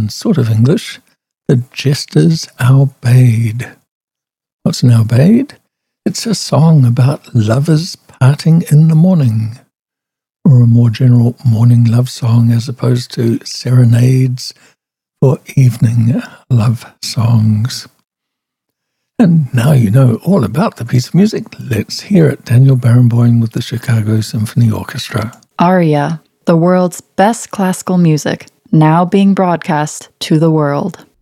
in sort of English, The Jester's Aubade. What's an aubade? It's a song about lovers parting in the morning, or a more general morning love song as opposed to serenades for evening love songs. And now you know all about the piece of music. Let's hear it. Daniel Barenboim with the Chicago Symphony Orchestra. Aria, the world's best classical music, now being broadcast to the world.